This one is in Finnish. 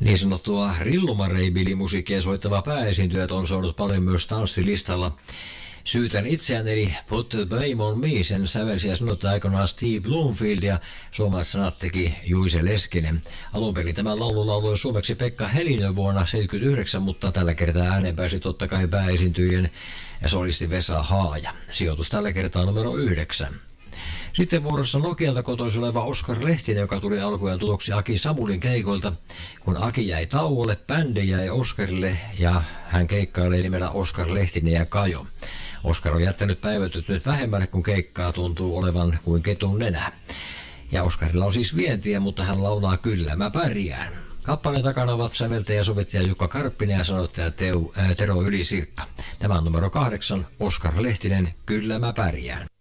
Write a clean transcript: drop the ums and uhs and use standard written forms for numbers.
Niin sanottua rillumareibilimusiikkia soittava pääesiintyjät on saanut paljon myös tanssilistalla. Syytän itseään eli Put the Blame on Me, sen sävelsi ja sanotti aikanaan Steve Bloomfield ja suomalaiset sanat teki Juise Leskinen. Alun perin tämän laulun lauloi suomeksi Pekka Helinö vuonna 1979, mutta tällä kertaa ääneen pääsi totta kai pääesiintyjien ja solisti Vesa Haaja. Sijoitus tällä kertaa numero 9. Sitten vuorossa Nokialta kotoisin oleva Oskar Lehtinen, joka tuli alkujaan tuloksi Aki Samulin keikoilta. Kun Aki jäi tauolle, bändi jäi Oskarille ja hän keikkailee nimellä Oskar Lehtinen ja Kajo. Oskar on jättänyt päivätyt nyt vähemmälle, kun keikkaa tuntuu olevan kuin ketun nenä. Ja Oskarilla on siis vientiä, mutta hän laulaa Kyllä mä pärjään. Kappaleen takana ovat säveltäjä ja sovittaja Jukka Karppinen ja sanottaja Tero Ylisirkka. Tämä on numero 8, Oskar Lehtinen, Kyllä mä pärjään.